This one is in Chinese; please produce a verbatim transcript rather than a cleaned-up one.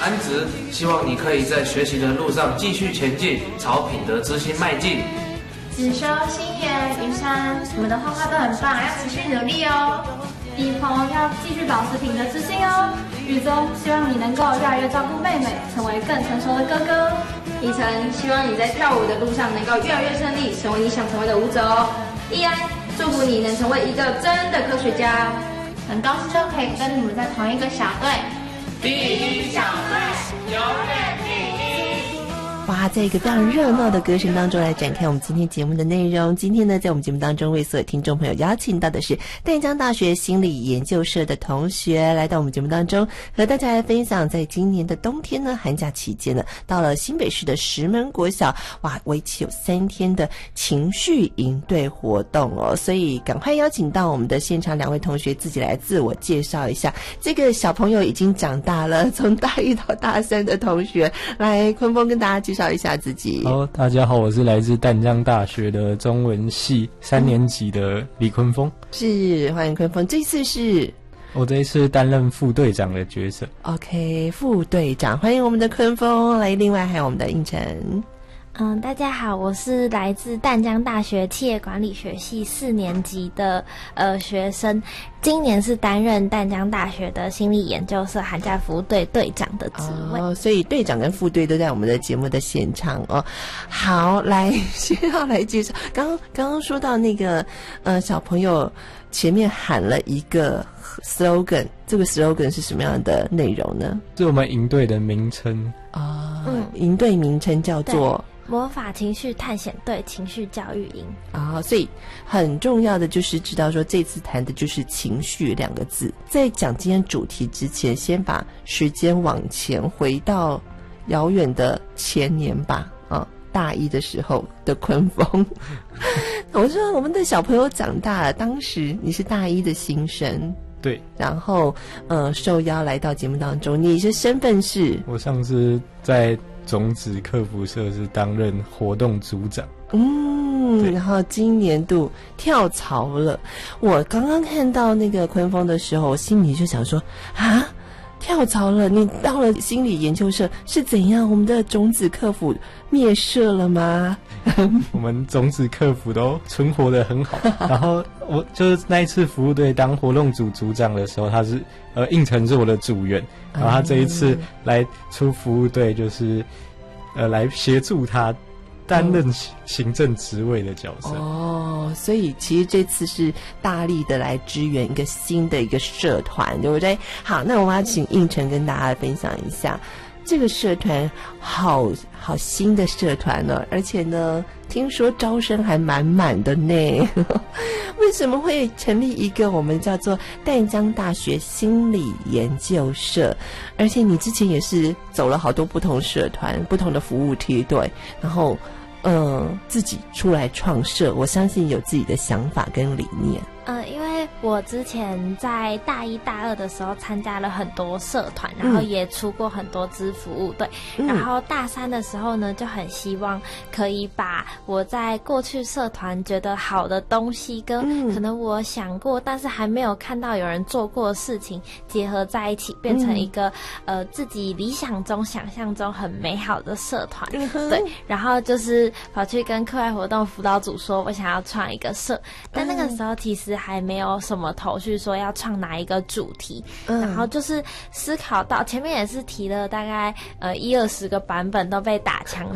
安植，希望你可以在学习的路上继续前进，朝品德之心迈进。 子修、心妍、云山，你们的画画都很棒，要持续努力哦。一鹏要继续保持品德之心哦。雨中，希望你能够越来越照顾妹妹，成为更成熟的哥哥。 以晨，希望你在跳舞的路上能够越来越顺利，成为你想成为的舞者哦。易安，祝福你能成为一个真的科学家。 很高兴可以跟你们在同一个小队。 第一小队，永远第一。 哇，在一个非常热闹的歌声当中来展开我们今天节目的内容。今天呢，在我们节目当中为所有听众朋友邀请到的是淡江大学心理研究社的同学来到我们节目当中，和大家来分享在今年的冬天呢，寒假期间呢，到了新北市的石门国小，哇，为期有三天的情绪营队活动哦。所以赶快邀请到我们的现场两位同学自己来自我介绍一下。这个小朋友已经长大了，从大一到大三的同学，来坤峰跟大家介绍一下自己。 好，大家好，我是来自淡江大学的中文系三年级的李坤峰。 是，欢迎坤峰。这次是我这一次担任副队长的角色。 OK， 副队长，欢迎我们的坤峰。来，另外还有我们的应晨。 嗯，大家好，我是来自淡江大学企业管理学系四年级的呃学生，今年是担任淡江大学的心理研究社寒假服务队队长的职位。 哦，所以队长跟副队都在我们的节目的现场哦。好，来先要来介绍，刚刚刚刚说到那个呃小朋友前面喊了一个 slogan， 这个 slogan 是什么样的内容呢？ 是我们营队的名称啊，嗯，营队名称叫做魔法情绪探险队情绪教育营啊，所以很重要的就是知道说这次谈的就是情绪两个字。在讲今天主题之前，先把时间往前回到遥远的前年吧，啊，大一的时候的坤峰。我说我们的小朋友长大了，当时你是大一的新生。 对， 然后呃受邀来到节目当中，你的身份是？ 我上次在种子客服社是担任活动组长。 嗯，然后今年度跳槽了。我刚刚看到那个坤峰的时候，我心里就想说啊，跳槽了，你到了心理研究社是怎样？我们的种子客服灭社了吗？ 我们种子客服都存活得很好。然后我就是那一次服务队当活动组组长的时候，他是呃应承是我的组员，然后他这一次来出服务队，就是呃来协助他担任行政职位的角色。 哦，所以其实这次是大力的来支援一个新的一个社团，对不对？好，那我们要请应晨跟大家分享一下这个社团，好好新的社团呢，而且呢听说招生还满满的呢。为什么会成立一个我们叫做淡江大学心理研究社？而且你之前也是走了好多不同社团不同的服务梯队，然后呃自己出来创社，我相信有自己的想法跟理念。 呃，因为我之前在大一大二的时候参加了很多社团，然后也出过很多支服务队、嗯、然后大三的时候呢，就很希望可以把我在过去社团觉得好的东西跟可能我想过但是还没有看到有人做过的事情结合在一起，变成一个、嗯、呃自己理想中想象中很美好的社团、嗯、对，然后就是跑去跟课外活动辅导组说我想要创一个社，但那个时候其实还没有什么头绪说要创哪一个主题、嗯、然后就是思考到前面也是提了大概呃一二十个版本都被打枪